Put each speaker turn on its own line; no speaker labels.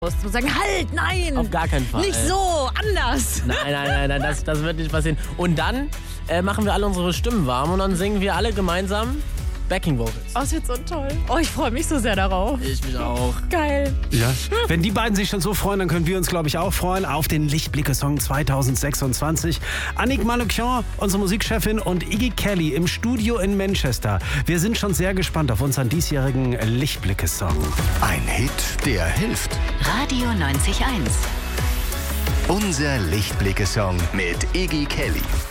Und sagen, halt, nein!
Auf gar keinen Fall.
Nicht so, anders.
Nein, das wird nicht passieren. Und dann machen wir alle unsere Stimmen warm und dann singen wir alle gemeinsam Backing Vocals.
Oh, das wird so toll. Oh, ich freue mich so sehr darauf.
Ich mich auch.
Geil.
Ja. Wenn die beiden sich schon so freuen, dann können wir uns, glaube ich, auch freuen auf den Lichtblicke-Song 2026. Annick Manoukian, unsere Musikchefin, und Iggy Kelly im Studio in Manchester. Wir sind schon sehr gespannt auf unseren diesjährigen Lichtblicke-Song.
Ein Hit, der hilft.
Radio 90.1.
Unser Lichtblicke-Song mit Iggy Kelly.